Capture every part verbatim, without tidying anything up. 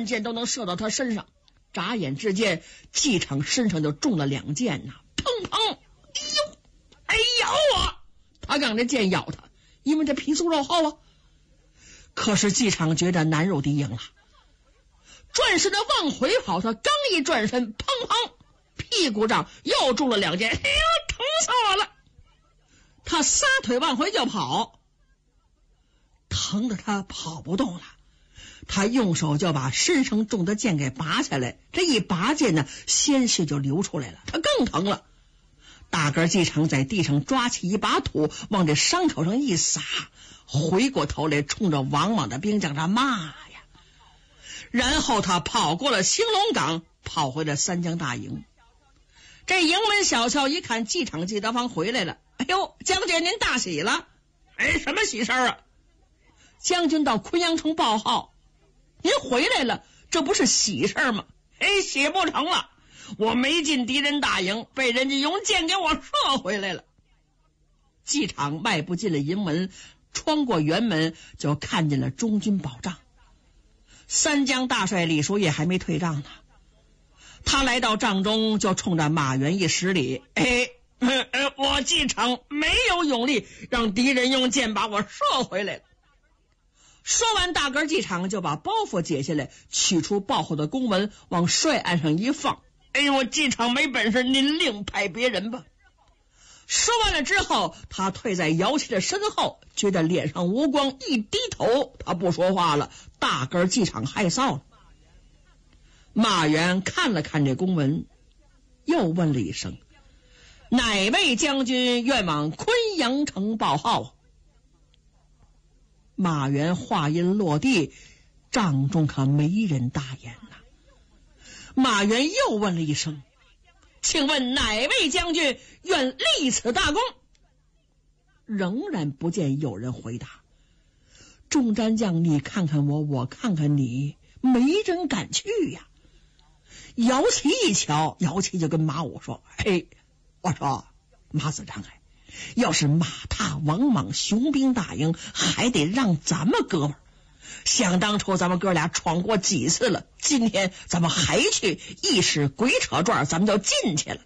万箭都能射到他身上。眨眼之间，季场身上就中了两箭呐、啊，砰砰！哎呦，哎咬我！他让这箭咬他，因为这皮粗肉厚啊。可是季场觉得难入敌营了，转身的往回跑，他刚一转身，砰砰，屁股上又中了两箭，哎呦，疼死我了！他撒腿往回就跑，疼得他跑不动了。他用手就把身上中的箭给拔下来，这一拔箭呢，鲜血就流出来了，他更疼了。大个季场在地上抓起一把土，往这伤口上一撒，回过头来冲着王莽的兵将这骂呀。然后他跑过了兴隆岗，跑回了三江大营。这营门小校一看季场季德芳回来了，哎呦，将军您大喜了！哎，什么喜事啊？将军到昆阳城报号，您回来了，这不是喜事吗？哎，喜不成了，我没进敌人大营，被人家用箭给我射回来了。季场迈步进了营门，穿过辕门，就看见了中军保障。三江大帅李叔夜还没退帐呢，他来到帐中，就冲着马援一施礼：哎，呃，我季场没有勇力让敌人用箭把我射回来了。说完，大个季场就把包袱解下来，取出报后的公文，往帅案上一放。哎呦，我季场没本事，您另派别人吧。说完了之后，他退在姚琦的身后，觉得脸上无光，一低头，他不说话了。大个季场害臊了。马援看了看这公文，又问了一声：哪位将军愿往昆阳城报号？马援话音落地，帐中可没人答言呐。马援又问了一声：请问哪位将军愿立此大功？仍然不见有人回答。众战将你看看我，我看看你，没人敢去呀。姚琦一瞧，姚琦就跟马武说：嘿，我说马子章，哎，要是马踏王莽雄兵大营，还得让咱们哥们儿。想当初咱们哥俩闯过几次了，今天咱们还去，一使鬼扯转，咱们就进去了。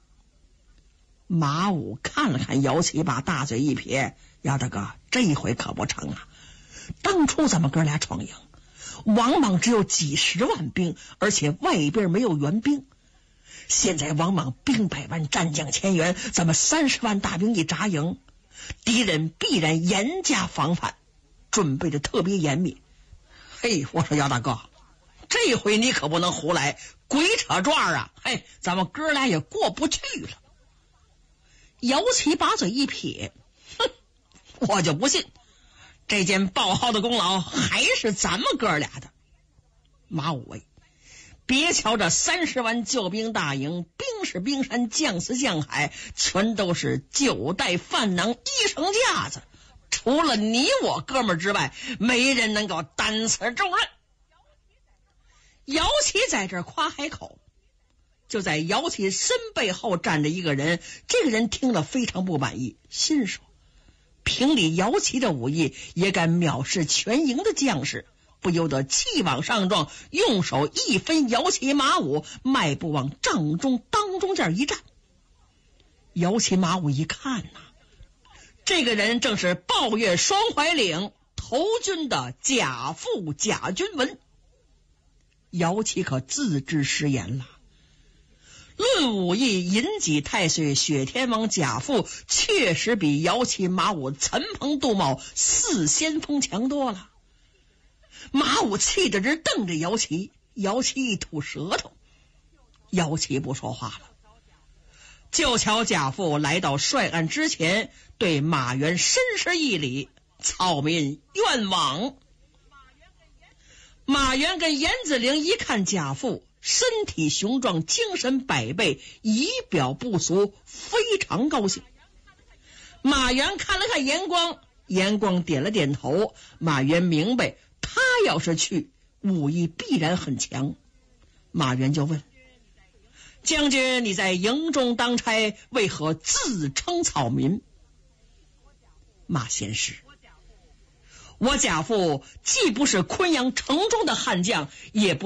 马武看了看姚琦，把大嘴一撇：姚大哥，这回可不成啊！当初咱们哥俩闯营，王莽只有几十万兵，而且外边没有援兵。现在王莽兵百万，战将千员，咱们三十万大兵一扎营，敌人必然严加防范，准备的特别严密。嘿，我说姚大哥，这回你可不能胡来，鬼扯转啊！嘿，咱们哥俩也过不去了。姚琦把嘴一撇：哼，我就不信这件报号的功劳还是咱们哥俩的。马武卫，别瞧这三十万救兵大营，兵是冰山，将是将海，全都是九代饭囊一绳架子，除了你我哥们之外，没人能够担此重任。姚琦在这夸海口，就在姚琦身背后站着一个人，这个人听了非常不满意，心说：凭你姚琦的武艺，也敢藐视全营的将士，不由得气往上撞，用手一分姚琦马武，迈步往帐中当中这一站。姚琦马武一看呐、啊，这个人正是抱月双怀领投军的贾父贾君文。姚琦可自知失言了，论武艺，银戟太岁雪天王贾父确实比姚琦马武陈鹏杜茂四先锋强多了。马武气得直瞪着姚琦，姚琦一吐舌头，姚琦不说话了。就瞧贾父来到帅案之前，对马援深施一礼：草民愿往。马援跟严子陵一看贾父身体雄壮，精神百倍，仪表不俗，非常高兴。马援看了看严光，严光点了点头。马援明白，他要是去，武艺必然很强。马援就问：将军，你在营中当差，为何自称草民？马先师，我贾父既不是昆阳城中的悍将，也不